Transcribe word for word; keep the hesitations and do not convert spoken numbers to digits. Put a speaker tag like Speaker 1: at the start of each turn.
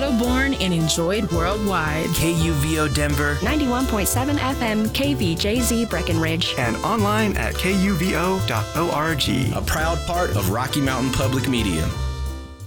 Speaker 1: Also born and enjoyed worldwide.
Speaker 2: K U V O Denver,
Speaker 3: ninety-one point seven F M K V J Z Breckenridge,
Speaker 4: and online at K U V O dot org.
Speaker 5: A proud part of Rocky Mountain Public Media.